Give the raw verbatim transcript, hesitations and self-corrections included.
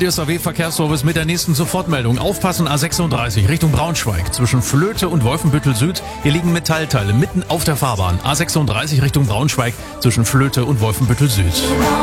D S A W-Verkehrsservice mit der nächsten Sofortmeldung. Aufpassen, A sechsunddreißig Richtung Braunschweig zwischen Flöte und Wolfenbüttel Süd. Hier liegen Metallteile mitten auf der Fahrbahn. A sechsunddreißig Richtung Braunschweig zwischen Flöte und Wolfenbüttel Süd.